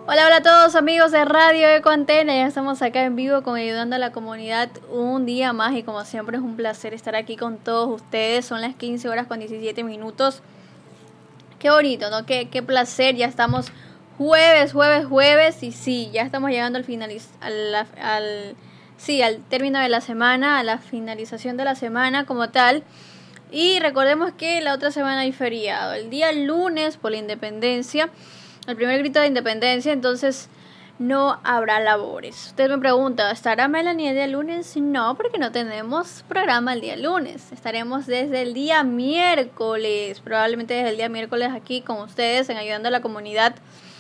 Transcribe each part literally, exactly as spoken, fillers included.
Hola, hola a todos amigos de Radio Eco Antena, ya estamos acá en vivo con Ayudando a la Comunidad un día más y como siempre es un placer estar aquí con todos ustedes. Son las quince horas con diecisiete minutos. Qué bonito, ¿no? Qué, qué placer, ya estamos jueves, jueves, jueves y sí, ya estamos llegando al finaliz al, al sí, al término de la semana, a la finalización de la semana como tal. Y recordemos que la otra semana hay feriado, el día lunes por la independencia, el primer grito de independencia, entonces no habrá labores. Usted me pregunta, ¿estará Melanie el día lunes? No, porque no tenemos programa el día lunes. Estaremos desde el día miércoles, probablemente desde el día miércoles aquí con ustedes en Ayudando a la Comunidad.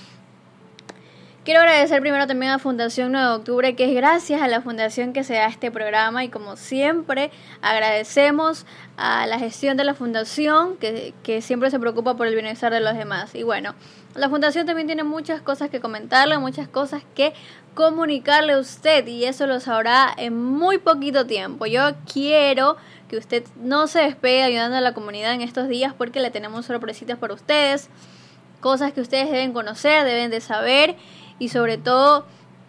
Quiero agradecer primero también a Fundación nueve de Octubre, que es gracias a la fundación que se da este programa y como siempre agradecemos a la gestión de la fundación que, que siempre se preocupa por el bienestar de los demás. Y bueno, la fundación también tiene muchas cosas que comentarle, muchas cosas que comunicarle a usted y eso lo sabrá en muy poquito tiempo. Yo quiero que usted no se despegue ayudando a la comunidad en estos días porque le tenemos sorpresitas para ustedes, cosas que ustedes deben conocer, deben de saber. Y sobre todo,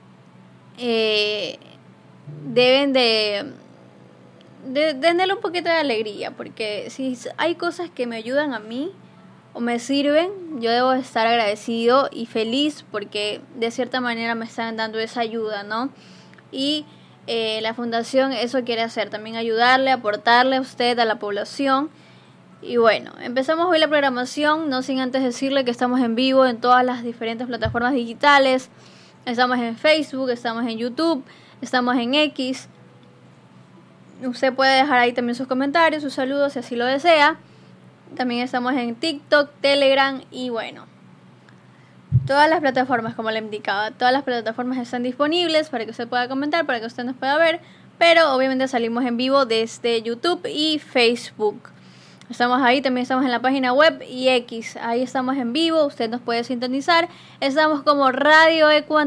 eh, deben de, de, de tenerle un poquito de alegría, porque si hay cosas que me ayudan a mí o me sirven, yo debo estar agradecido y feliz porque de cierta manera me están dando esa ayuda, ¿no? Y eh, la fundación eso quiere hacer, también ayudarle, aportarle a usted, a la población. Y bueno, empezamos hoy la programación, no sin antes decirle que estamos en vivo en todas las diferentes plataformas digitales. Estamos en Facebook, estamos en YouTube, estamos en X. Usted puede dejar ahí también sus comentarios, sus saludos si así lo desea. También estamos en TikTok, Telegram y bueno, todas las plataformas como le indicaba, todas las plataformas están disponibles para que usted pueda comentar, para que usted nos pueda ver. Pero obviamente salimos en vivo desde YouTube y Facebook. Estamos ahí, también estamos en la página web y X, ahí estamos en vivo, usted nos puede sintonizar, estamos como Radio Eco